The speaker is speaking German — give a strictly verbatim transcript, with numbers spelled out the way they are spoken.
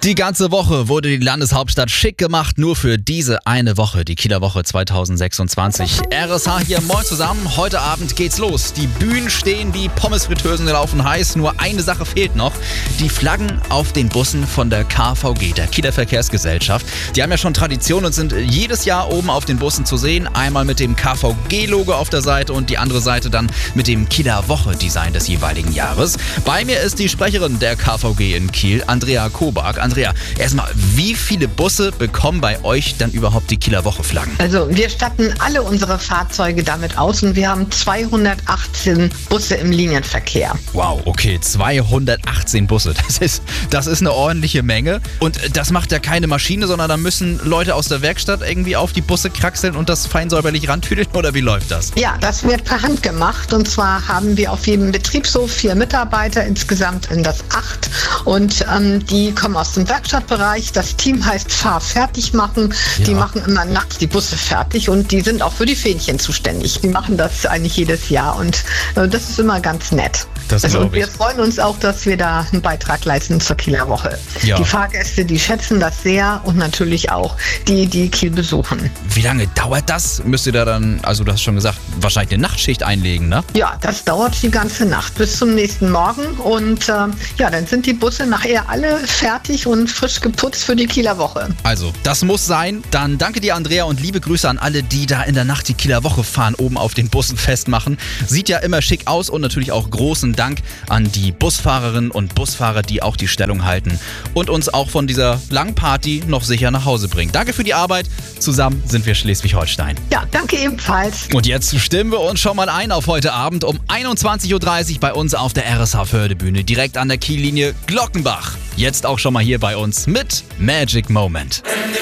Die ganze Woche wurde die Landeshauptstadt schick gemacht, nur für diese eine Woche, die Kieler Woche zweitausendsechsundzwanzig. R S H hier, moin zusammen, heute Abend geht's los. Die Bühnen stehen wie Pommesfritteusen, laufen heiß, nur eine Sache fehlt noch. Die Flaggen auf den Bussen von der K V G, der Kieler Verkehrsgesellschaft. Die haben ja schon Tradition und sind jedes Jahr oben auf den Bussen zu sehen. Einmal mit dem K V G-Logo auf der Seite und die andere Seite dann mit dem Kieler Woche-Design des jeweiligen Jahres. Bei mir ist die Sprecherin der K V G in Kiel, Andrea Kobak. Andrea, erstmal, wie viele Busse bekommen bei euch dann überhaupt die Kieler Woche-Flaggen? Also wir statten alle unsere Fahrzeuge damit aus und wir haben zweihundertachtzehn Busse im Linienverkehr. Wow, okay, zweihundertachtzehn Busse, das ist, das ist eine ordentliche Menge. Und das macht ja keine Maschine, sondern da müssen Leute aus der Werkstatt irgendwie auf die Busse kraxeln und das fein säuberlich rantüdeln, oder wie läuft das? Ja, das wird per Hand gemacht und zwar haben wir auf jedem Betriebshof vier Mitarbeiter, insgesamt in das acht und ähm, die kommen aus dem Werkstattbereich. Das Team heißt Fahr fertig machen. Ja. Die machen immer nachts die Busse fertig und die sind auch für die Fähnchen zuständig. Die machen das eigentlich jedes Jahr und äh, das ist immer ganz nett. Das also, und wir ich. freuen uns auch, dass wir da einen Beitrag leisten zur Kieler Woche. Ja. Die Fahrgäste, die schätzen das sehr und natürlich auch die, die Kiel besuchen. Wie lange dauert das? Müsst ihr da dann, also du hast schon gesagt, wahrscheinlich eine Nachtschicht einlegen, ne? Ja, das dauert die ganze Nacht bis zum nächsten Morgen und äh, ja, dann sind die Busse nachher alle fertig und frisch geputzt für die Kieler Woche. Also, das muss sein. Dann danke dir, Andrea, und liebe Grüße an alle, die da in der Nacht die Kieler Woche fahren, oben auf den Bussen festmachen. Sieht ja immer schick aus und natürlich auch großen Dank an die Busfahrerinnen und Busfahrer, die auch die Stellung halten und uns auch von dieser langen Party noch sicher nach Hause bringen. Danke für die Arbeit. Zusammen sind wir Schleswig-Holstein. Ja, danke ebenfalls. Und jetzt stimmen wir uns schon mal ein auf heute Abend um einundzwanzig Uhr dreißig bei uns auf der R S H-Fördebühne, direkt an der Kiellinie Glockenbach. Jetzt auch schon mal hier bei uns mit Magic Moment.